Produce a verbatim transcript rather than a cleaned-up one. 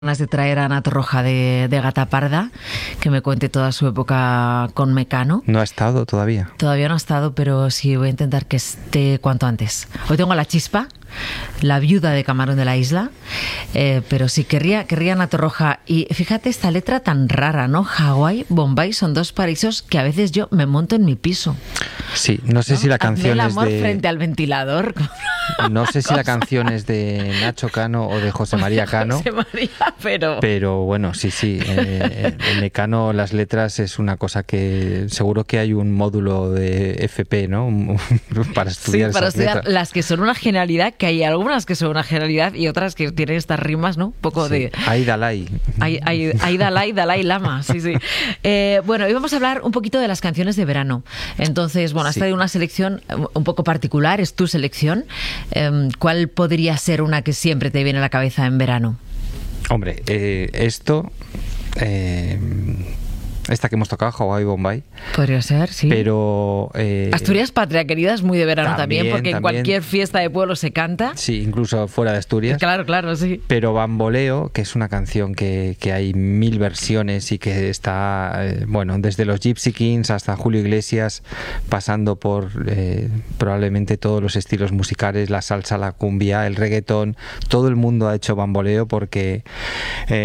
Ganas de traer a Ana Torroja de, de Gata Parda, que me cuente toda su época con Mecano. No ha estado todavía. Todavía no ha estado, pero sí voy a intentar que esté cuanto antes. Hoy tengo a La Chispa, la viuda de Camarón de la Isla, eh, pero sí, querría, querría Ana Torroja. Y fíjate esta letra tan rara, ¿no? Hawái, Bombay son dos paraísos que a veces yo me monto en mi piso. Sí, no sé ¿No? si la canción Hazme el es amor de... frente al ventilador. No sé si la canción es de Nacho Cano o de José María Cano. José María, pero... Pero bueno, sí, sí. Eh, en Mecano las letras es una cosa que seguro que hay un módulo de F P, ¿no? Para estudiar Sí, para esas estudiar letras. las que son una genialidad, que hay algunas que son una genialidad y otras que tienen estas rimas, ¿no? Un poco Sí. de... Ahí, Dalai. Ahí, ahí, ahí Dalai, Dalai Lama, sí, sí. Eh, bueno, hoy vamos a hablar un poquito de las canciones de verano. Entonces, bueno, has Sí. traído una selección un poco particular, es tu selección. Eh, ¿Cuál podría ser una que siempre te viene a la cabeza en verano? Hombre, eh, esto... Eh, esta que hemos tocado, Hawái, Bombay. Podría ser, sí. Pero... Eh, Asturias Patria Querida es muy de verano también, también, porque en también. cualquier fiesta de pueblo se canta. Sí, incluso fuera de Asturias. Claro, claro, sí. Pero Bamboleo, que es una canción que, que hay mil versiones y que está, eh, bueno, desde los Gypsy Kings hasta Julio Iglesias, pasando por eh, probablemente todos los estilos musicales, la salsa, la cumbia, el reggaetón, todo el mundo ha hecho Bamboleo porque... Eh,